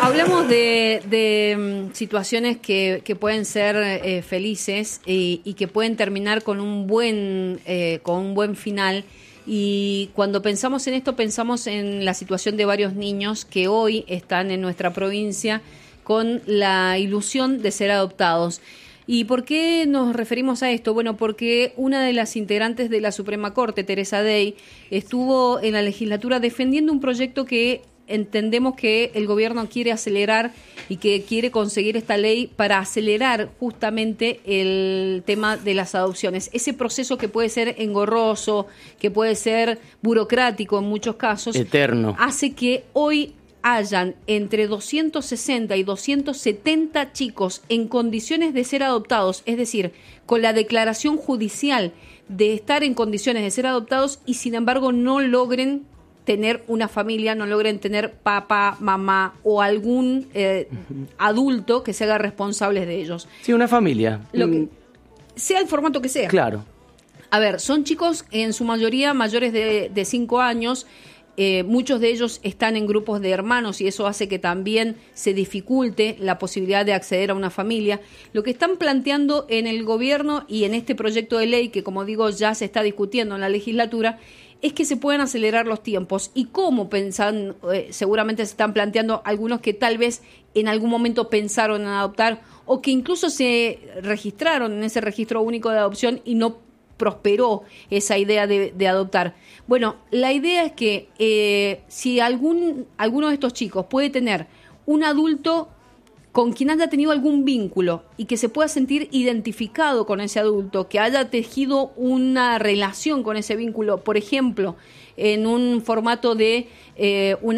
Hablamos de situaciones que pueden ser felices y que pueden terminar con un buen final. Y cuando pensamos en esto, pensamos en la situación de varios niños que hoy están en nuestra provincia con la ilusión de ser adoptados. ¿Y por qué nos referimos a esto? Bueno, porque una de las integrantes de la Suprema Corte, Teresa Dey, estuvo en la legislatura defendiendo un proyecto que entendemos que el gobierno quiere acelerar y que quiere conseguir esta ley para acelerar justamente el tema de las adopciones. Ese proceso que puede ser engorroso, que puede ser burocrático en muchos casos, eterno, hace que hoy hayan entre 260 y 270 chicos en condiciones de ser adoptados, es decir, con la declaración judicial de estar en condiciones de ser adoptados y sin embargo no logren tener una familia, no logren tener papá, mamá o algún adulto que se haga responsable de ellos. Sí, una familia. Sea el formato que sea. Claro. A ver, son chicos en su mayoría mayores de 5 años. Muchos de ellos están en grupos de hermanos y eso hace que también se dificulte la posibilidad de acceder a una familia. Lo que están planteando en el gobierno y en este proyecto de ley, que como digo ya se está discutiendo en la legislatura, es que se puedan acelerar los tiempos. ¿Y cómo pensan? Seguramente se están planteando algunos que tal vez en algún momento pensaron en adoptar o que incluso se registraron en ese registro único de adopción y no prosperó esa idea de adoptar. Bueno, la idea es que si alguno de estos chicos puede tener un adulto con quien haya tenido algún vínculo y que se pueda sentir identificado con ese adulto, que haya tejido una relación con ese vínculo, por ejemplo, en un formato de una